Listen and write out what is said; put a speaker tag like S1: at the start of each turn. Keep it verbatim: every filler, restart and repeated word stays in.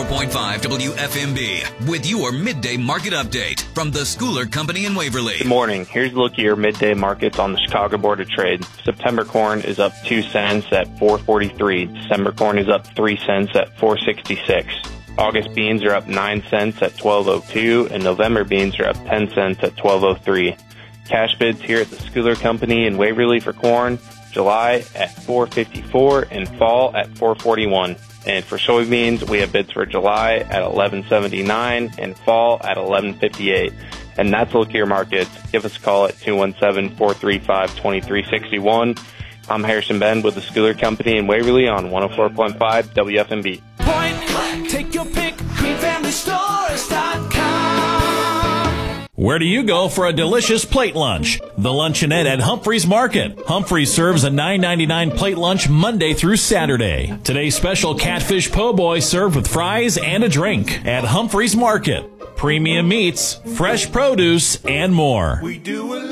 S1: four point five W F M B with your midday market update from the Schooler Company in Waverly.
S2: Good morning. Here's a look at your midday markets on the Chicago Board of Trade. September corn is up two cents at four forty-three. December corn is up three cents at four sixty-six. August beans are up nine cents at twelve oh two, and November beans are up ten cents at twelve oh three. Cash bids here at the Schooler Company in Waverly for corn, July at four fifty-four and fall at four forty-one. And for soybeans, we have bids for July at eleven seventy-nine and fall at eleven fifty-eight. And that's a look at your markets. Give us a call at two one seven, four three five, two three six one. I'm Harrison Bend with the Schooler Company in Waverly on one oh four point five W F M B.
S3: Point, take your pick, green family stores dot com.
S4: Where do you go for a delicious plate lunch? The Luncheonette at Humphreys Market. Humphreys serves a nine ninety-nine plate lunch Monday through Saturday. Today's special catfish po' boy served with fries and a drink at Humphreys Market. Premium meats, fresh produce, and more.
S3: We do a